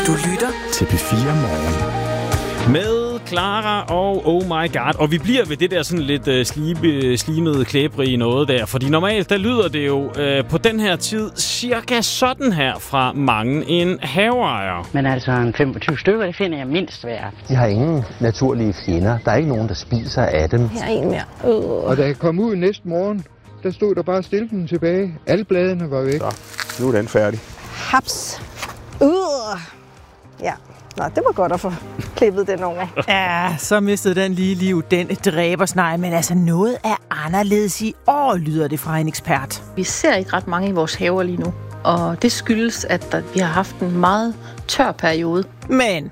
Du lytter til P4 Morgen. Med Clara og Oh My God. Og vi bliver ved det der sådan lidt slimede, klæbrige noget der. Fordi normalt, der lyder det jo på den her tid cirka sådan her fra mange en haveejer. Men altså en 25 stykker, det finder jeg mindst værd. De har ingen naturlige fjender. Der er ikke nogen, der spiser af dem. Her er en mere. Og da jeg kom ud næste morgen, der stod der bare stilken tilbage. Alle bladene var væk. Så, nu er den færdig. Haps. Ja. Nå, det var godt at få klippet den over. Ja, så mistede den lige liv, den dræbersnegl. Men altså, noget er anderledes i år, lyder det fra en ekspert. Vi ser ikke ret mange i vores haver lige nu. Og det skyldes, at vi har haft en meget tør periode. Men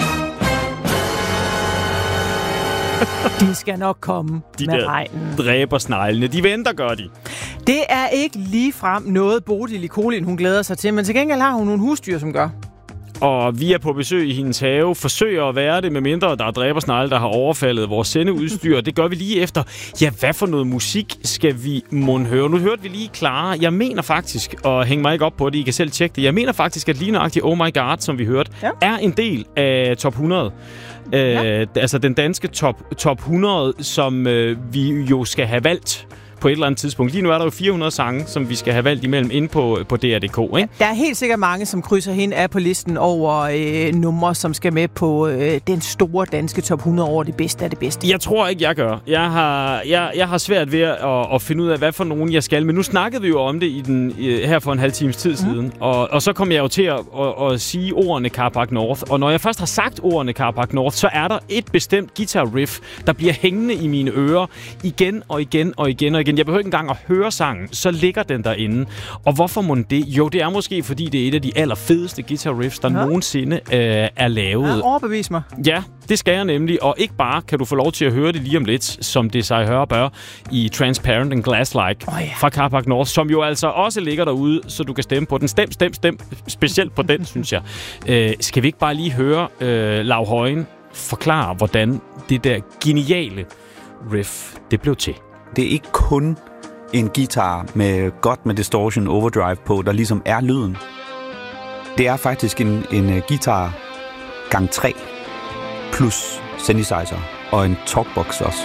de skal nok komme de med der regnen. Dræbersneglene, de venter, gør de. Det er ikke ligefrem noget Bodil i Kolin, hun glæder sig til. Men til gengæld har hun nogle husdyr, som gør. Og vi er på besøg i hendes have, forsøger at være det, med mindre der er dræbersnegle, der har overfaldet vores sendeudstyr. Det gør vi lige efter. Ja, hvad for noget musik skal vi mon høre? Nu hørte vi lige Clara. Jeg mener faktisk, og hæng mig ikke op på det, I kan selv tjekke det. Jeg mener faktisk, at lige nøjagtigt Oh My God, som vi hørte, er en del af top 100. Altså den danske top 100, som vi jo skal have valgt på et eller andet tidspunkt. Lige nu er der jo 400 sange, som vi skal have valgt imellem inde på DR.dk, ikke? Der er helt sikkert mange, som krydser hen af på listen over numre, som skal med på den store danske top 100 over det bedste af det bedste. Jeg tror ikke, jeg gør. Jeg har svært ved at finde ud af, hvad for nogen jeg skal. Men nu snakkede vi jo om det her for en halv times tid siden. Og så kom jeg jo til at sige ordene Carpark North. Og når jeg først har sagt ordene Carpark North, så er der et bestemt guitar riff, der bliver hængende i mine ører igen og igen og igen og igen. Jeg behøver ikke engang at høre sangen, så ligger den derinde. Og hvorfor må det? Jo, det er måske, fordi det er et af de allerfedeste guitar riffs, der nogensinde er lavet. Ja, overbevis mig. Ja, det skal jeg nemlig. Og ikke bare kan du få lov til at høre det lige om lidt, som det sig hører bør, i Transparent and Glass-like fra Carpark North, som jo altså også ligger derude, så du kan stemme på den. Stem. Specielt på den, synes jeg. Skal vi ikke bare lige høre Lau Højen forklare, hvordan det der geniale riff, det blev til? Det er ikke kun en guitar med distortion overdrive på, der ligesom er lyden. Det er faktisk en guitar gang 3 plus synthesizer og en talkbox også.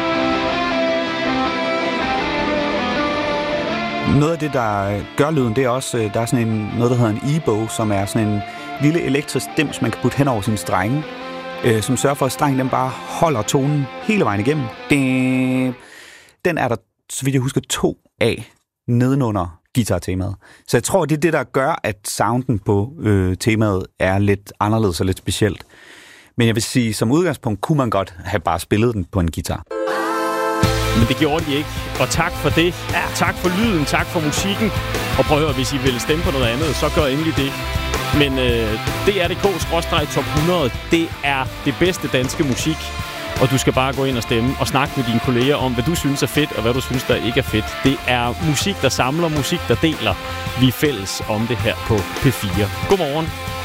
Noget af det, der gør lyden, det er også, der er sådan noget, der hedder en e-bow, som er sådan en lille elektrisk dims, man kan putte hen over sine strenge, som sørger for, at strengen den bare holder tonen hele vejen igennem. Den er der, så vidt jeg husker, 2 af nedenunder guitar-temaet. Så jeg tror, det er det, der gør, at sounden på temaet er lidt anderledes og lidt specielt. Men jeg vil sige, som udgangspunkt kunne man godt have bare spillet den på en guitar. Men det gjorde de ikke. Og tak for det. Ja. Tak for lyden, tak for musikken. Og prøv at høre, hvis I vil stemme på noget andet, så gør endelig det. Men DRDK/top 100, det er det bedste danske musik. Og du skal bare gå ind og stemme og snakke med dine kolleger om, hvad du synes er fedt, og hvad du synes, der ikke er fedt. Det er musik, der samler, musik, der deler. Vi er fælles om det her på P4. Godmorgen.